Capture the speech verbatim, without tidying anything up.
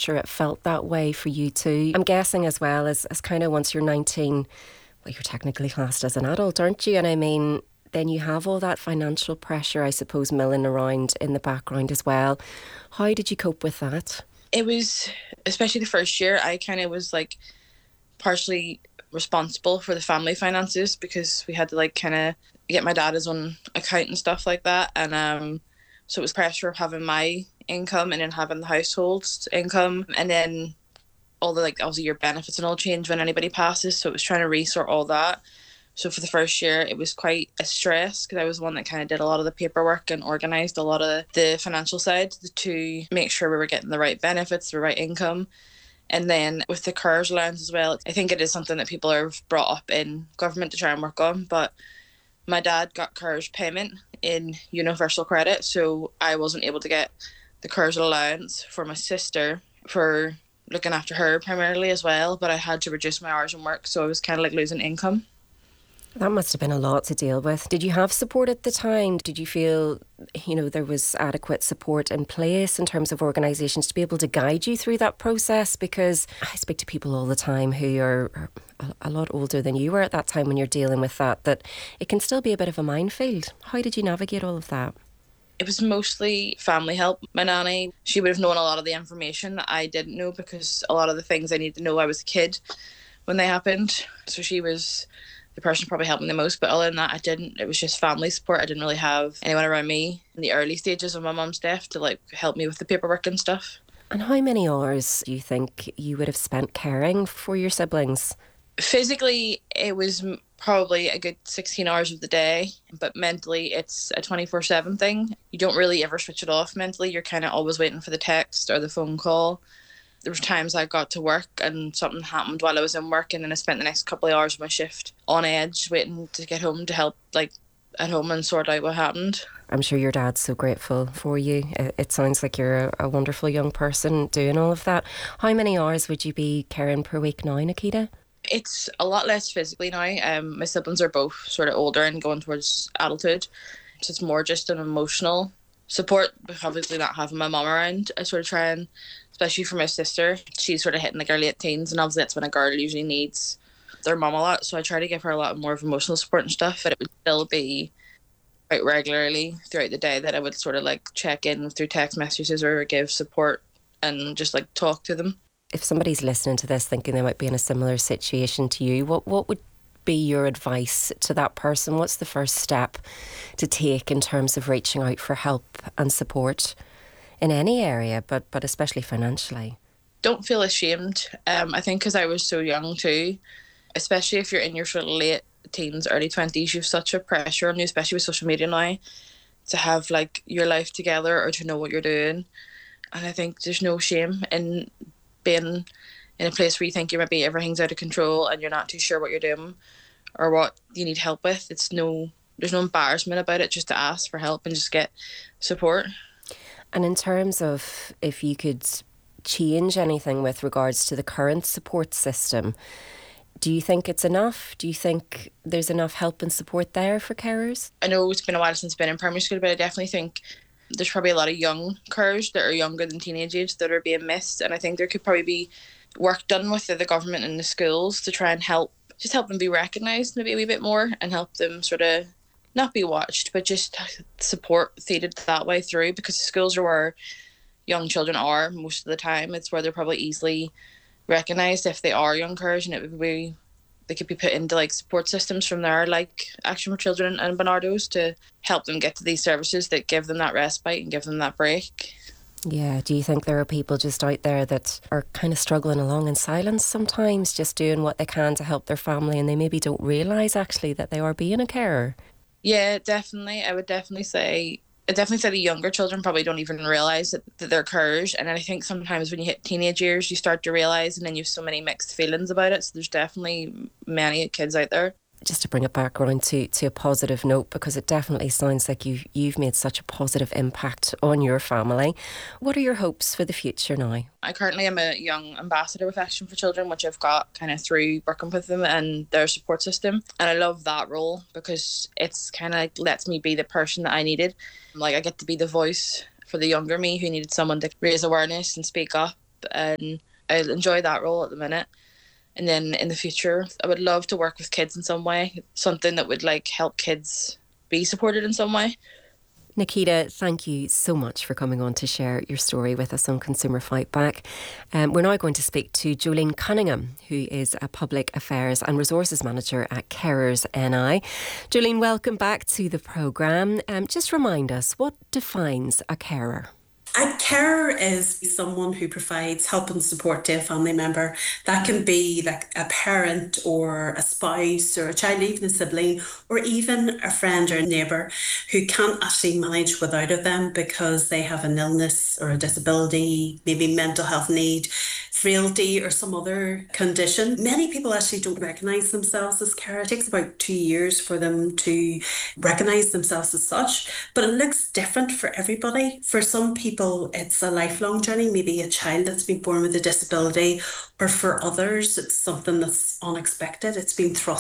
sure it felt that way for you too. I'm guessing as well as, as kind of once you're nineteen, well, you're technically classed as an adult, aren't you? And I mean, then you have all that financial pressure, I suppose, milling around in the background as well. How did you cope with that? It was, especially the first year, I kind of was like partially responsible for the family finances because we had to like kind of get my dad his own account and stuff like that. And um, so it was pressure of having my income and then having the household's income. And then all the like obviously your benefits and all change when anybody passes. So it was trying to resort all that. So for the first year, it was quite a stress because I was the one that kind of did a lot of the paperwork and organised a lot of the financial side to make sure we were getting the right benefits, the right income. And then with the CARES allowance as well, I think it is something that people are brought up in government to try and work on. But my dad got CARES payment in universal credit, so I wasn't able to get the CARES allowance for my sister for looking after her primarily as well. But I had to reduce my hours in work, so I was kind of like losing income. That must have been a lot to deal with. Did you have support at the time? Did you feel, you know, there was adequate support in place in terms of organisations to be able to guide you through that process? Because I speak to people all the time who are a lot older than you were at that time when you're dealing with that, that it can still be a bit of a minefield. How did you navigate all of that? It was mostly family help. My nanny, she would have known a lot of the information that I didn't know because a lot of the things I needed to know I was a kid when they happened. So she was the person probably helped me the most, but other than that I didn't. It was just family support. I didn't really have anyone around me in the early stages of my mum's death to like help me with the paperwork and stuff. And how many hours do you think you would have spent caring for your siblings? Physically it was probably a good sixteen hours of the day, but mentally it's a twenty-four seven thing. You don't really ever switch it off mentally. You're kind of always waiting for the text or the phone call. There was times I got to work and something happened while I was in work, and then I spent the next couple of hours of my shift on edge waiting to get home to help like at home and sort out what happened. I'm sure your dad's so grateful for you. It sounds like you're a wonderful young person doing all of that. How many hours would you be caring per week now, Nikita? It's a lot less physically now. Um, my siblings are both sort of older and going towards adulthood, so it's more just an emotional support. Obviously not having my mum around, I sort of try and, especially for my sister, she's sort of hitting like her late teens, and obviously that's when a girl usually needs their mum a lot, so I try to give her a lot more of emotional support and stuff. But it would still be quite regularly throughout the day that I would sort of like check in through text messages or give support and just like talk to them. If somebody's listening to this thinking they might be in a similar situation to you, what what would be your advice to that person? What's the first step to take in terms of reaching out for help and support in any area, but but especially financially? Don't feel ashamed. Um, I think because I was so young too, especially if you're in your sort of late teens, early twenties, you've such a pressure on you, especially with social media now, to have like your life together or to know what you're doing. And I think there's no shame in being in a place where you think you maybe everything's out of control and you're not too sure what you're doing or what you need help with. It's no, there's no embarrassment about it, just to ask for help and just get support. And in terms of if you could change anything with regards to the current support system, do you think it's enough? Do you think there's enough help and support there for carers? I know it's been a while since I've been in primary school, but I definitely think there's probably a lot of young carers that are younger than teenage age that are being missed, and I think there could probably be work done with the government and the schools to try and help, just help them be recognised maybe a wee bit more and help them sort of not be watched, but just support feeded that way through, because schools are where young children are most of the time. It's where they're probably easily recognised if they are young carers, and it would be, they could be put into like support systems from there, like Action for Children and Barnardo's, to help them get to these services that give them that respite and give them that break. Yeah, do you think there are people just out there that are kind of struggling along in silence sometimes, just doing what they can to help their family, and they maybe don't realise actually that they are being a carer? Yeah, definitely. I would definitely say, I definitely say the younger children probably don't even realise that, that they're carers. And I think sometimes when you hit teenage years, you start to realise, and then you have so many mixed feelings about it. So there's definitely many kids out there. Just to bring it back around to, to a positive note, because it definitely sounds like you've, you've made such a positive impact on your family. What are your hopes for the future now? I currently am a young ambassador with Action for Children, which I've got kind of through working with them and their support system. And I love that role because it's kind of like lets me be the person that I needed. Like I get to be the voice for the younger me who needed someone to raise awareness and speak up. and I enjoy that role at the minute. And then in the future, I would love to work with kids in some way, something that would like help kids be supported in some way. Nikita, thank you so much for coming on to share your story with us on Consumer Fight Back. Um, we're now going to speak to Jolene Cunningham, who is a Public Affairs and Resources Manager at Carers N I. Jolene, welcome back to the programme. Um, just remind us, what defines a carer? A carer is someone who provides help and support to a family member. That can be like a parent or a spouse or a child, even a sibling, or even a friend or a neighbour who can't actually manage without them because they have an illness or a disability, maybe mental health need, frailty or some other condition. Many people actually don't recognise themselves as carer. It takes about two years for them to recognise themselves as such, but it looks different for everybody. For some people, it's a lifelong journey, maybe a child that's been born with a disability, or for others, it's something that's unexpected. It's been thrust